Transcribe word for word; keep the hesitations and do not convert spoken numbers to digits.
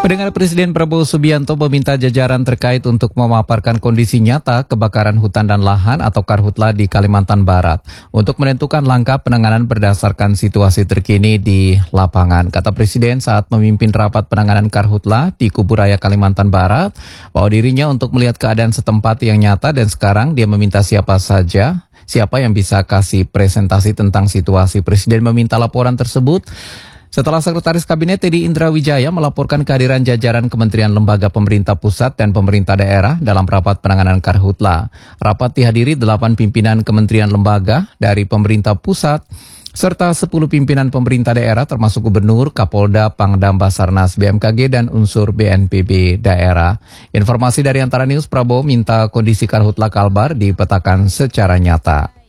Pendengar, Presiden Prabowo Subianto meminta jajaran terkait untuk memaparkan kondisi nyata kebakaran hutan dan lahan atau Karhutla di Kalimantan Barat untuk menentukan langkah penanganan berdasarkan situasi terkini di lapangan. Kata Presiden saat memimpin rapat penanganan Karhutla di Kuburaya, Kalimantan Barat, bahwa dirinya untuk melihat keadaan setempat yang nyata dan sekarang dia meminta siapa saja siapa yang bisa kasih presentasi tentang situasi. Presiden meminta laporan tersebut setelah Sekretaris Kabinet Teddy Indra Wijaya melaporkan kehadiran jajaran kementerian lembaga pemerintah pusat dan pemerintah daerah dalam rapat penanganan Karhutla. Rapat dihadiri delapan pimpinan kementerian lembaga dari pemerintah pusat serta sepuluh pimpinan pemerintah daerah termasuk Gubernur, Kapolda, Pangdam, Basarnas, B M K G, dan unsur B N P B daerah. Informasi dari Antara News, Prabowo minta kondisi Karhutla Kalbar dipetakan secara nyata.